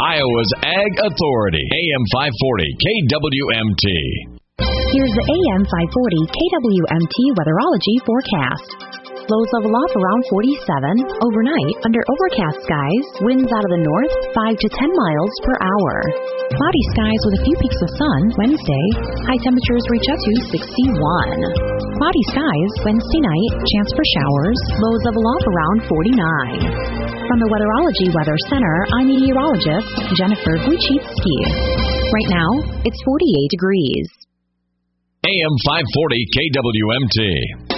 Iowa's Ag Authority. AM 540 KWMT. Here's the AM 540 KWMT Weatherology forecast. Lows level off around 47. Overnight, under overcast skies, winds out of the north 5 to 10 miles per hour. Cloudy skies with a few peaks of sun Wednesday. High temperatures reach up to 61. Cloudy skies Wednesday night, chance for showers. Lows level off around 49. From the Weatherology Weather Center, I'm meteorologist Jennifer Wojcicki. Right now, it's 48 degrees. AM 540 KWMT.